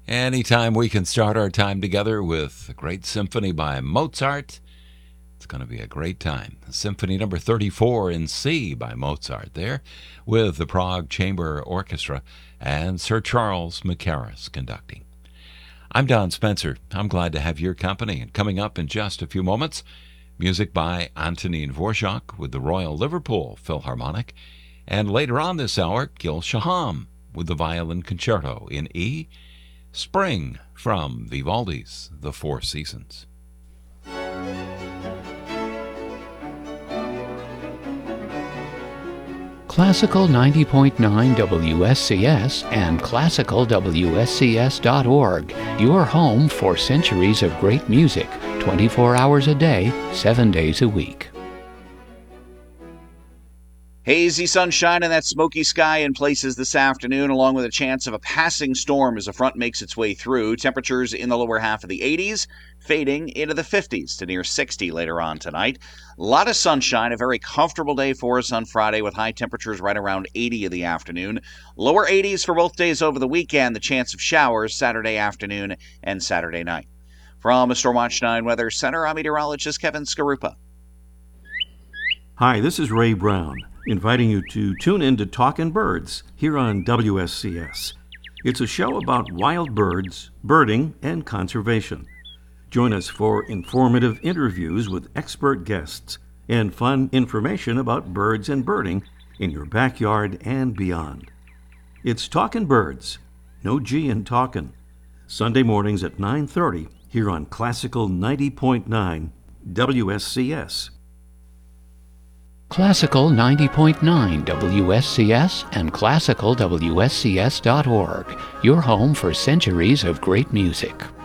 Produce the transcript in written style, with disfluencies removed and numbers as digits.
Anytime we can start our time together with a great symphony by Mozart, it's going to be a great time. Symphony number 34 in C by Mozart there, with the Prague Chamber Orchestra and Sir Charles Mackerras conducting. I'm Don Spencer. I'm glad to have your company. And coming up in just a few moments, music by Antonin Dvorak with the Royal Liverpool Philharmonic. And later on this hour, Gil Shaham with the Violin Concerto in E, Spring from Vivaldi's The Four Seasons. Classical 90.9 WSCS and classicalwscs.org, your home for centuries of great music, 24 hours a day, 7 days a week. Hazy sunshine and that smoky sky in places this afternoon, along with a chance of a passing storm as a front makes its way through. Temperatures in the lower half of the 80s, fading into the 50s to near 60 later on tonight. A lot of sunshine, a very comfortable day for us on Friday with high temperatures right around 80 in the afternoon. Lower 80s for both days over the weekend, the chance of showers Saturday afternoon and Saturday night. From the Stormwatch 9 Weather Center, I'm meteorologist Kevin Skarupa. Hi, this is Ray Brown, inviting you to tune in to Talkin' Birds here on WSCS. It's a show about wild birds, birding, and conservation. Join us for informative interviews with expert guests and fun information about birds and birding in your backyard and beyond. It's Talkin' Birds, no G in talkin', Sunday mornings at 9:30 here on Classical 90.9 WSCS. Classical 90.9 WSCS and classicalwscs.org, your home for centuries of great music.